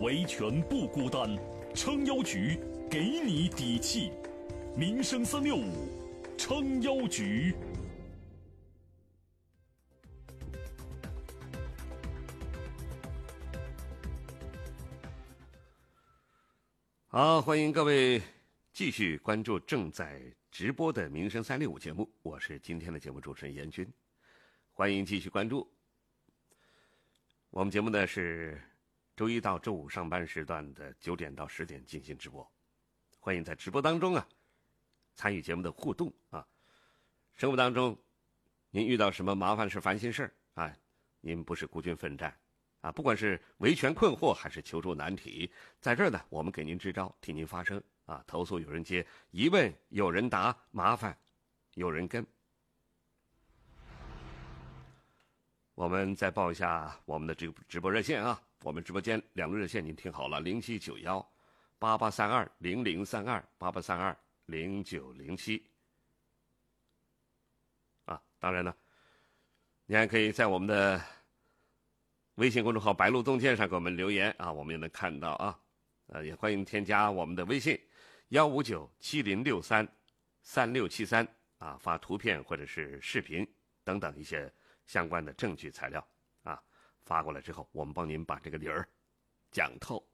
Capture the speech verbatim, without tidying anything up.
维权不孤单，撑腰局给你底气。民生三六五，撑腰局。 好，欢迎各位继续关注正在直播的《民生三六五》节目，我是今天的节目主持人严军，欢迎继续关注。我们节目呢是周一到周五上班时段的九点到十点进行直播，欢迎在直播当中啊参与节目的互动啊。生活当中您遇到什么麻烦事、烦心事啊，您不是孤军奋战啊，不管是维权困惑还是求助难题，在这儿呢，我们给您支招，替您发声啊。投诉有人接，疑问有人答，麻烦有人跟。我们再报一下我们的直直播热线啊，我们直播间两路热线您听好了，零七九幺八八三二零零三二八八三二零九零七啊。当然呢，你还可以在我们的微信公众号白鹿洞见上给我们留言啊，我们也能看到啊。呃，也欢迎添加我们的微信幺五九七零六三三六七三啊，发图片或者是视频等等一些相关的证据材料啊，发过来之后，我们帮您把这个理儿讲透。